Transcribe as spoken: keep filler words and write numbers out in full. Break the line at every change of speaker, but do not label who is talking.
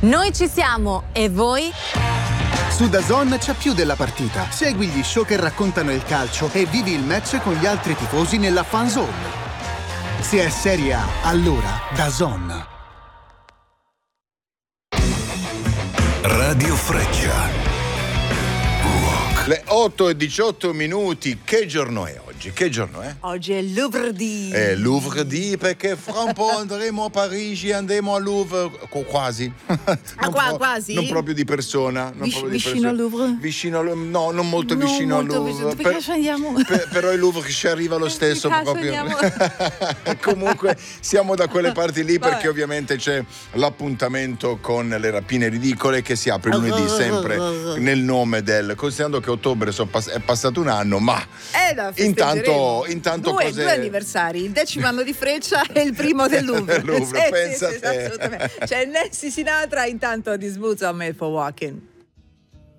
Noi ci siamo, e voi?
Su DAZN c'è più della partita. Segui gli show che raccontano il calcio e vivi il match con gli altri tifosi nella fan zone. Se è Serie A, allora DAZN.
Radio Freccia. Rock.
Le otto e diciotto minuti. Che giorno è oggi? Che giorno è?
Oggi è Louvre-di.
È Louvre-di, perché fra un po' andremo a Parigi, andremo al Louvre, quasi.
Ah, qua,
pro-
quasi?
Non proprio di persona. Non
Vic-
proprio di
vicino
persona.
al Louvre?
Vicino al Louvre, no, non molto
Non
vicino
molto
al Louvre.
vicino, perché
Per-
ci andiamo?
per- però il Louvre ci arriva lo stesso
Che cazzo
proprio.
andiamo?
Comunque siamo da quelle parti lì perché
Vabbè.
ovviamente c'è l'appuntamento con le rapine ridicole che si apre lunedì sempre nel nome del, considerando che ottobre so pass- è passato un anno, ma
Eh, la festeggeremo.
intanto, intanto
due,
cose...
due anniversari, il decimo anno di Freccia e il primo del Louvre.
Louvre,
Sì,
pensa
sì, sì,
te.
assolutamente. C'è Nancy Sinatra intanto a This Boots Are Made for Walking.